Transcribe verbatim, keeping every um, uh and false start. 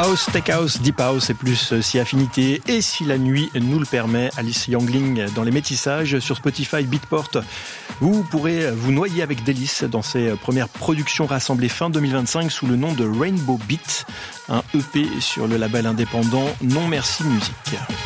House, Tech House, Deep House et plus si affinité et si la nuit nous le permet. Alice Youngling dans les métissages sur Spotify, Beatport. Vous pourrez vous noyer avec délice dans ses premières productions rassemblées fin deux mille vingt-cinq sous le nom de Rainbow Beat, un E P sur le label indépendant Non Merci Musique.